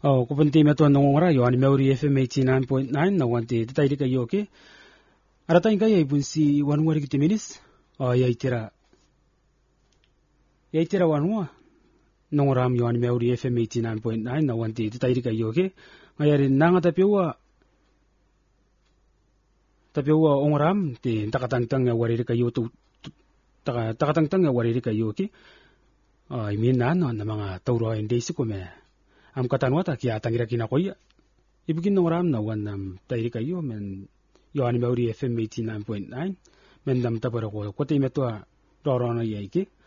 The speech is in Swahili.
kupunti meto nongora yo ani Maori FM 89.9 na wante tatairi ka yoke. Arata inga ya ibunsi wanwari kitiminis. Ya itira wanwa. Nongoram yo ani Maori FM 89.9 na wante tatairi ka yoke. Ngayari nanga tapiwa ongoram te takatangtang ya wariri ka yoto takatangtang ya wariri ka yoke. Imin na mga tauro hindi sikume. Am katanwa ta kia tangira kinakoya. Ibigin nongoram na wan tairi ka yo men yo ani Maori FM 89.9 men dam tapara ko kote meto rorona yaiki